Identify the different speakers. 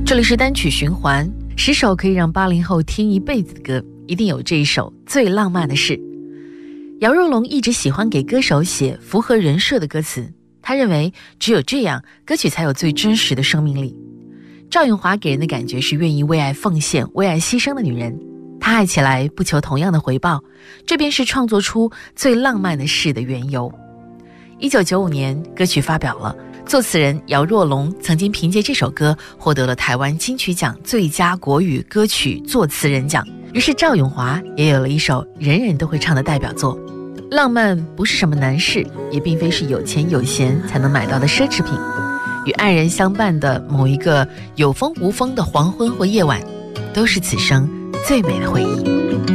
Speaker 1: 这里是单曲循环，10首可以让80后听一辈子的歌，一定有这一首最浪漫的事。姚若龙一直喜欢给歌手写符合人设的歌词，他认为只有这样，歌曲才有最真实的生命力。赵咏华给人的感觉是愿意为爱奉献、为爱牺牲的女人，她爱起来不求同样的回报，这便是创作出最浪漫的事的缘由。1995年，歌曲发表了，作词人姚若龙曾经凭借这首歌获得了台湾金曲奖最佳国语歌曲作词人奖。于是赵咏华也有了一首人人都会唱的代表作。浪漫不是什么难事，也并非是有钱有闲才能买到的奢侈品。与爱人相伴的某一个有风无风的黄昏或夜晚，都是此生最美的回忆。